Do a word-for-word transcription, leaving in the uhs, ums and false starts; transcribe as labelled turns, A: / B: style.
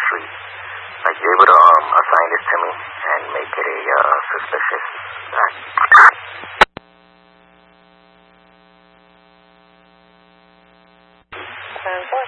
A: street. Like, you able to um, assign this to me and make it a uh, suspicious act?
B: ten four.